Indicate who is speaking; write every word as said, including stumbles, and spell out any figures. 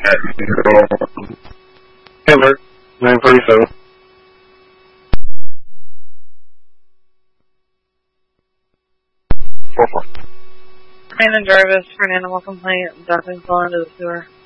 Speaker 1: at zero. Hammer, nine forty-seven. Four four.
Speaker 2: Brandon Jarvis for an animal complaint. Dumping fall into the sewer.